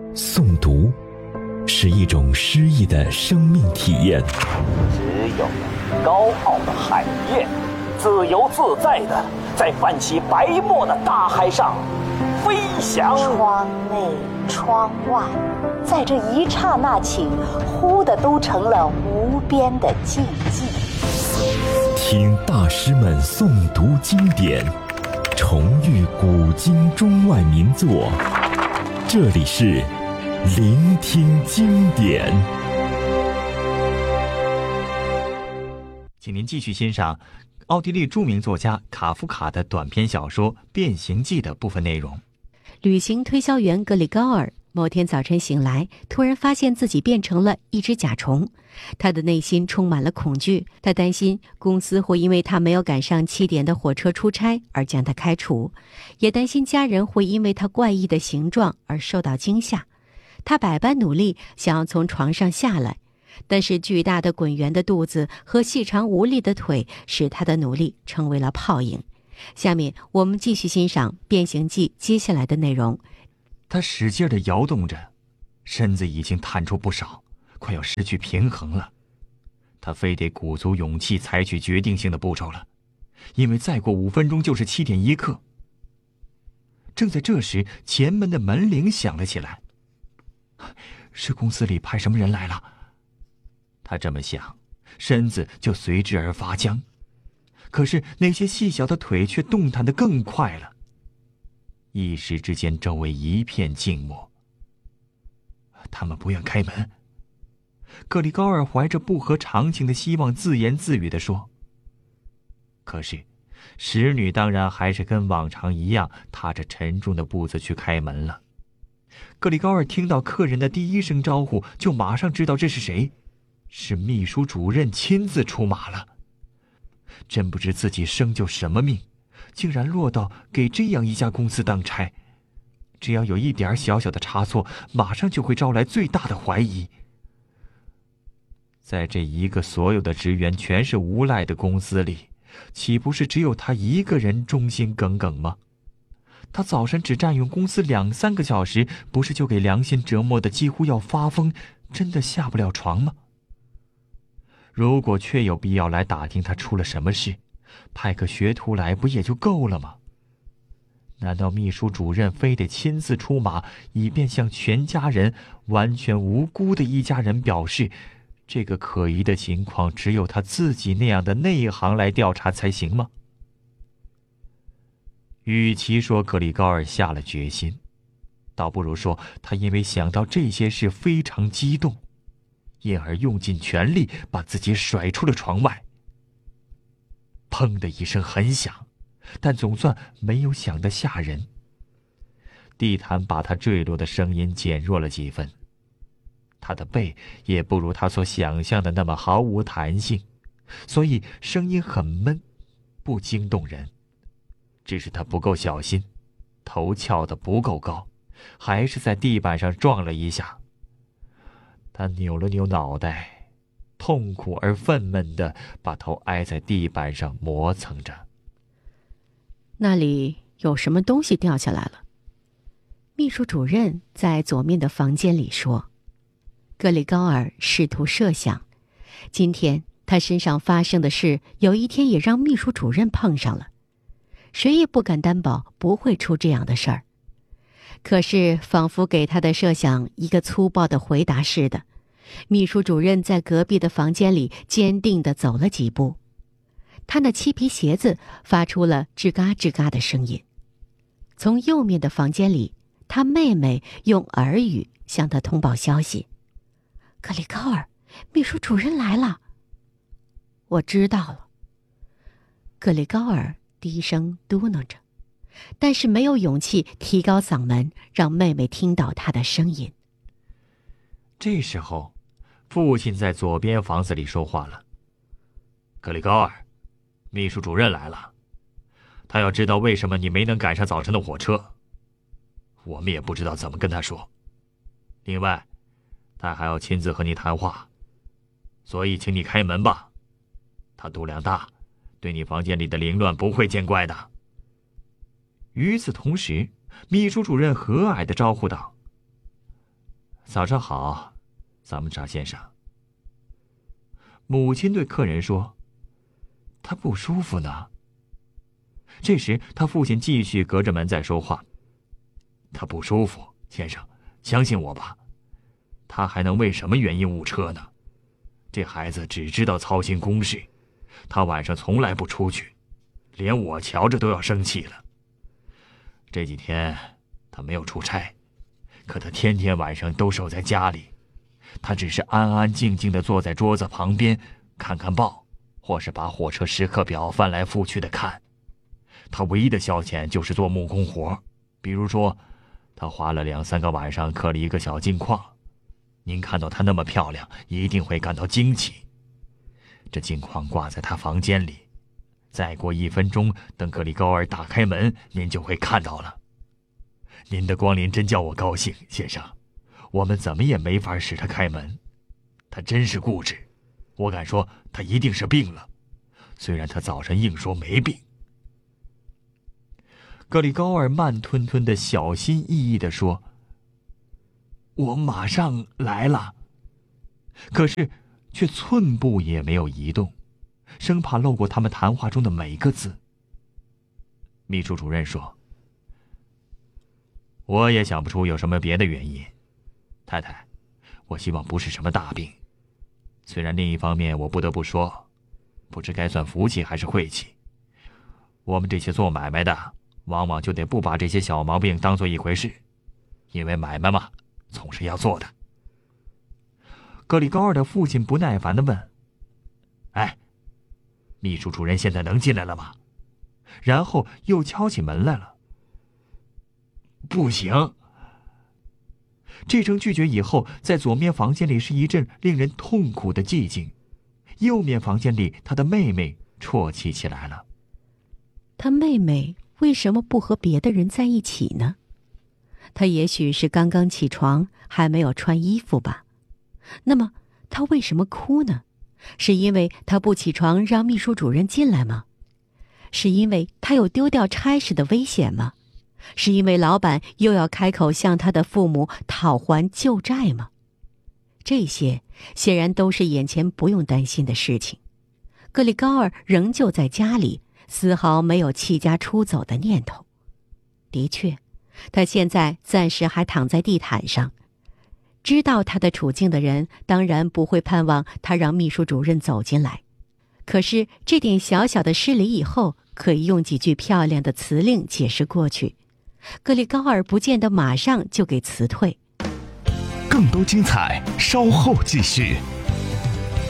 诵读是一种诗意的生命体验。 只有高傲的海燕，自由自在地在泛起白沫的大海上飞翔。 窗内窗外，在这一刹那起，忽的都成了无边的静寂。 听大师们诵读经典，重遇古今中外名作，这里是聆听经典。 请您继续欣赏奥地利著名作家卡夫卡的短篇小说《变形记》的部分内容。 旅行推销员格里高尔某天早晨醒来，突然发现自己变成了一只甲虫。他的内心充满了恐惧，他担心公司会因为他没有赶上7点的火车出差而将他开除，也担心家人会因为他怪异的形状而受到惊吓。他百般努力想要从床上下来，但是巨大的滚圆的肚子和细长无力的腿使他的努力成为了泡影。下面我们继续欣赏《变形记》接下来的内容。 他使劲地摇动着，身子已经探出不少，快要失去平衡了。他非得鼓足勇气采取决定性的步骤了，因为再过5分钟就是7点1刻。正在这时，前门的门铃响了起来。是公司里派什么人来了？他这么想，身子就随之而发僵。可是那些细小的腿却动弹得更快了。一时之间，周围一片静默。他们不愿开门。格里高尔怀着不合常情的希望，自言自语地说。可是使女当然还是跟往常一样，踏着沉重的步子去开门了。格里高尔听到客人的第一声招呼，就马上知道这是谁，是秘书主任亲自出马了。真不知自己生就什么命，竟然落到给这样一家公司当差。只要有一点小小的差错，马上就会招来最大的怀疑。在这一个所有的职员全是无赖的公司里，岂不是只有他一个人忠心耿耿吗？他早晨只占用公司2-3个小时，不是就给良心折磨得几乎要发疯，真的下不了床吗？如果确有必要来打听他出了什么事，派个学徒来不也就够了吗？难道秘书主任非得亲自出马，以便向全家人完全无辜的一家人表示，这个可疑的情况只有他自己那样的内行来调查才行吗？与其说格里高尔下了决心，倒不如说他因为想到这些事非常激动，因而用尽全力把自己甩出了床外。砰的一声很响，但总算没有响得吓人。地毯把他坠落的声音减弱了几分。他的背也不如他所想象的那么毫无弹性，所以声音很闷，不惊动人。只是他不够小心，头翘得不够高，还是在地板上撞了一下。他扭了扭脑袋，痛苦而愤懑地把头挨在地板上磨蹭着。 那里有什么东西掉下来了？秘书主任在左面的房间里说。格里高尔试图设想，今天他身上发生的事，有一天也让秘书主任碰上了。谁也不敢担保不会出这样的事儿。可是仿佛给他的设想一个粗暴的回答似的，秘书主任在隔壁的房间里坚定地走了几步。他那漆皮鞋子发出了吱嘎吱嘎的声音。从右面的房间里，他妹妹用耳语向他通报消息。格里高尔，秘书主任来了。我知道了。格里高尔低声嘟囔着，但是没有勇气提高嗓门，让妹妹听到他的声音。 这时候，父亲在左边房子里说话了。格里高尔，秘书主任来了，他要知道为什么你没能赶上早晨的火车。我们也不知道怎么跟他说。另外，他还要亲自和你谈话，所以请你开门吧。他度量大，对你房间里的凌乱不会见怪的。与此同时，秘书主任和蔼地招呼道： 早上好，咱们查先生。母亲对客人说：“他不舒服呢。”这时，他父亲继续隔着门在说话：“他不舒服，先生，相信我吧。他还能为什么原因误车呢？这孩子只知道操心公事，他晚上从来不出去，连我瞧着都要生气了。这几天他没有出差，可他天天晚上都守在家里。他只是安安静静地坐在桌子旁边，看看报，或是把火车时刻表翻来覆去的看。他唯一的消遣就是做木工活，比如说，他花了2、3个晚上刻了一个小镜框。您看到它那么漂亮，一定会感到惊奇。这镜框挂在他房间里，再过1分钟，等格里高尔打开门，您就会看到了。您的光临真叫我高兴，先生。我们怎么也没法使他开门，他真是固执。我敢说，他一定是病了，虽然他早上硬说没病。格里高尔慢吞吞的、小心翼翼地说：“我马上来了。”可是却寸步也没有移动，生怕漏过他们谈话中的每个字。秘书主任说：“我也想不出有什么别的原因，太太，我希望不是什么大病。虽然另一方面我不得不说，不知该算福气还是晦气。我们这些做买卖的，往往就得不把这些小毛病当做一回事，因为买卖嘛，总是要做的。”格里高尔的父亲不耐烦地问：“哎，秘书主任现在能进来了吗？”然后又敲起门来了。“不行。”这声拒绝以后，在左面房间里是一阵令人痛苦的寂静，右面房间里他的妹妹啜泣起来了。 他妹妹为什么不和别的人在一起呢？他也许是刚刚起床，还没有穿衣服吧。那么他为什么哭呢？是因为他不起床让秘书主任进来吗？是因为他有丢掉差事的危险吗？是因为老板又要开口向他的父母讨还旧债吗？这些显然都是眼前不用担心的事情。格里高尔仍旧在家里，丝毫没有弃家出走的念头。的确，他现在暂时还躺在地毯上。知道他的处境的人当然不会盼望他让秘书主任走进来，可是这点小小的失礼以后，可以用几句漂亮的辞令解释过去。格里高尔不见得马上就给辞退。 更多精彩，稍后继续。